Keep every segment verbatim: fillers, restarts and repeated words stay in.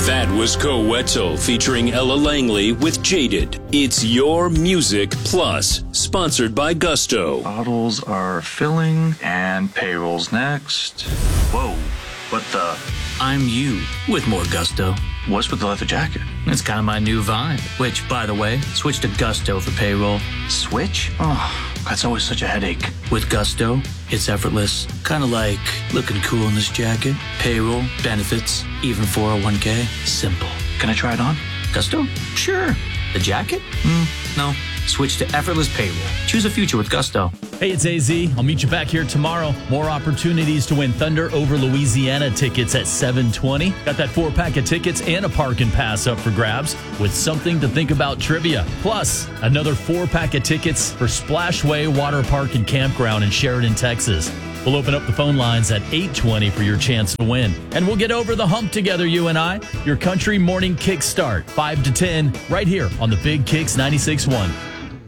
That was Coetzal featuring Ella Langley with Jaded. It's Your Music Plus, sponsored by Gusto. Bottles are filling and payroll's next. Whoa, what the? I'm you with more Gusto. What's with the leather jacket? It's kind of my new vibe. Which, by the way, switch to Gusto for payroll. Switch? Oh, that's always such a headache. With Gusto, it's effortless. Kind of like looking cool in this jacket. Payroll, benefits, even four oh one k. Simple. Can I try it on? Gusto? Sure. The jacket? Mm, no. Switch to effortless payroll. Choose a future with Gusto. Hey, it's A Z. I'll meet you back here tomorrow. More opportunities to win Thunder over Louisiana tickets at seven twenty. Got that four-pack of tickets and a parking pass up for grabs with something to think about trivia. Plus, another four-pack of tickets for Splashway Water Park and Campground in Sheridan, Texas. We'll open up the phone lines at eight twenty for your chance to win. And we'll get over the hump together, you and I. Your country morning kickstart, five to ten, right here on the Big Kicks ninety-six point one.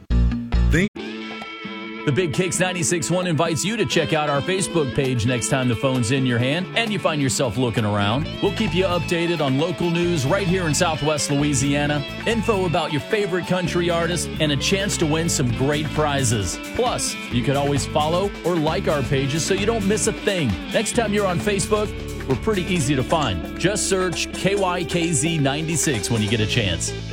The Big Kicks ninety-six point one invites you to check out our Facebook page next time the phone's in your hand and you find yourself looking around. We'll keep you updated on local news right here in Southwest Louisiana, info about your favorite country artists, and a chance to win some great prizes. Plus, you can always follow or like our pages so you don't miss a thing. Next time you're on Facebook, we're pretty easy to find. Just search K Y K Z ninety-six when you get a chance.